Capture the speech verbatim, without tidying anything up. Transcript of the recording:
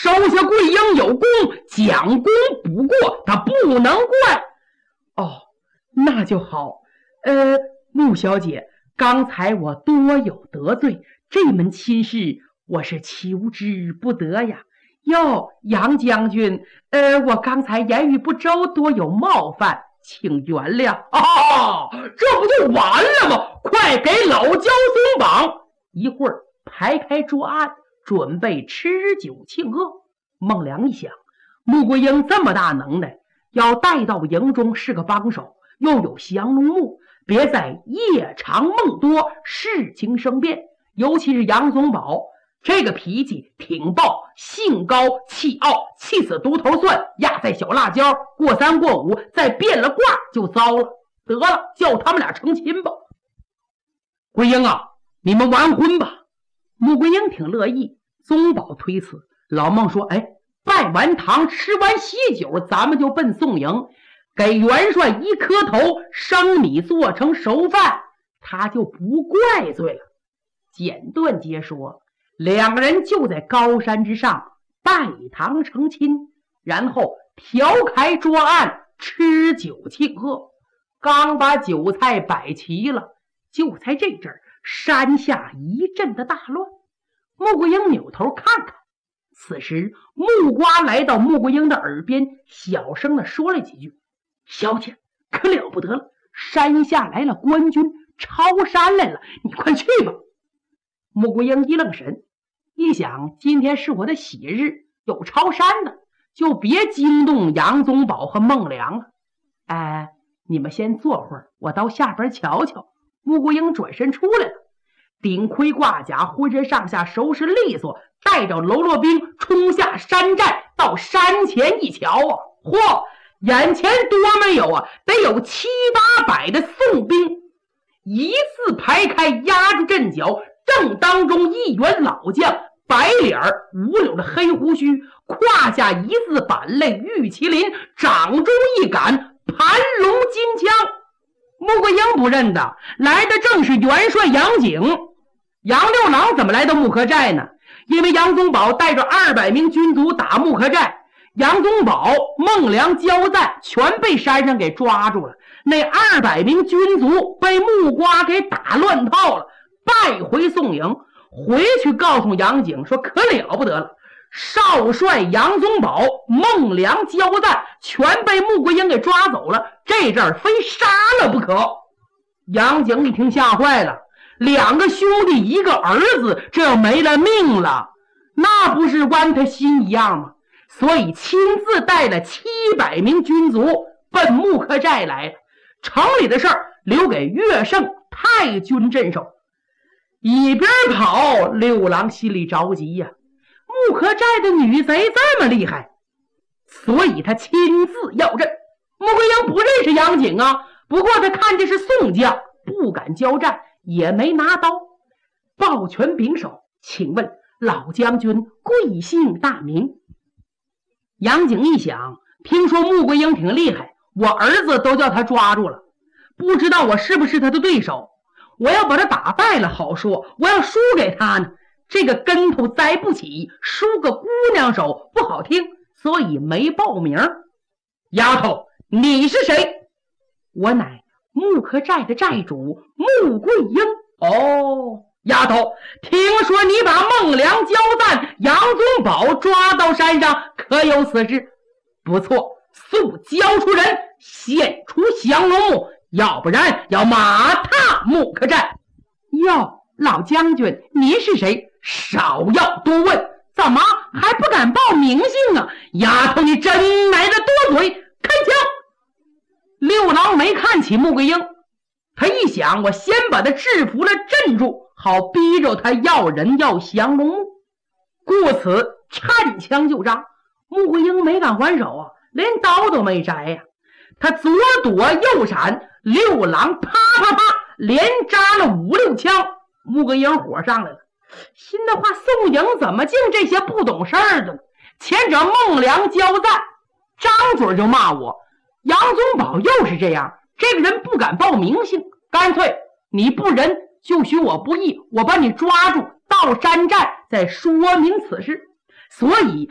手下桂英有功，讲功不过，他不能怪。哦，那就好。呃，穆小姐，刚才我多有得罪，这门亲事我是求之不得呀。哟，杨将军，呃，我刚才言语不周，多有冒犯，请原谅。哦，这不就完了吗？快给老焦松绑！一会儿排开桌案，准备吃酒庆贺。孟良一想，穆桂英这么大能耐，要带到营中是个帮手，又有降龙木，别再夜长梦多，事情生变。尤其是杨宗保这个脾气挺暴，性高气傲，气死独头蒜，压在小辣椒，过三过五再变了卦就糟了。得了，叫他们俩成亲吧。桂英啊，你们完婚吧。穆桂英挺乐意，宗保推辞。老孟说，哎，拜完堂吃完喜酒，咱们就奔宋营，给元帅一磕头，生米做成熟饭，他就不怪罪了。简短截说，两个人就在高山之上拜堂成亲，然后调开桌案吃酒庆贺。刚把酒菜摆齐了，就在这阵儿，山下一阵的大乱。穆桂英扭头看看，此时木瓜来到穆桂英的耳边，小声的说了几句：小姐，可了不得了，山下来了官军，抄山来了，你快去吧。穆桂英一愣神，一想今天是我的喜日，有抄山的，就别惊动杨宗保和孟良了。哎，你们先坐会儿，我到下边瞧瞧。穆桂英转身出来了，顶盔挂甲，浑身上下收拾利索，带着喽啰兵冲下山寨，到山前一瞧啊，嚯，眼前多没有啊，得有七八百的宋兵，一字排开，压住阵脚，正当中一员老将，白脸儿五绺的黑胡须，胯下一字板类玉麒麟，掌中一杆盘龙金枪。穆桂英不认得，来的正是元帅杨景。杨六郎怎么来到木柯寨呢？因为杨宗保带着二百名军卒打木柯寨，杨宗保、孟良、焦赞全被山上给抓住了，那二百名军卒被木瓜给打乱套了，败回宋营。回去告诉杨景说，可了不得了，少帅杨宗保、孟良、焦赞全被穆桂英给抓走了，这阵儿非杀了不可。杨景一听吓坏了，两个兄弟一个儿子，这要没了命了，那不是剜他心一样吗？所以亲自带了七百名军卒奔木柯寨来了，城里的事儿留给岳胜太君镇守。一边跑，六郎心里着急呀、啊，木柯寨的女贼这么厉害，所以他亲自要阵。穆桂英不认识杨景啊，不过他看这是宋将，不敢交战，也没拿刀，抱拳拱手，请问老将军贵姓大名？杨景一想，听说穆桂英挺厉害，我儿子都叫他抓住了，不知道我是不是他的对手，我要把他打败了好说，我要输给他呢，这个跟头栽不起，输个姑娘手不好听，所以没报名。丫头，你是谁？我乃木柯寨的寨主穆桂英。哦，丫头，听说你把孟良、焦赞、杨宗保抓到山上，可有此事？不错，速交出人，献出降龙木，要不然要马踏木柯寨。哟，老将军，您是谁？少要多问，怎么还不敢报名姓啊？丫头，你真来的多嘴，开枪！六郎没看起穆桂英，他一想，我先把他制服了，镇住，好逼着他要人要降龙木，故此颤枪就扎。穆桂英没敢还手啊，连刀都没摘呀、啊。他左躲右闪，六郎啪啪啪连扎了五六枪。穆桂英火上来了，心的话，宋营怎么净这些不懂事儿的呢？前者孟良、焦赞张嘴就骂我，杨宗保又是这样，这个人不敢报名姓，干脆你不仁就许我不义，我把你抓住，到山寨再说明此事。所以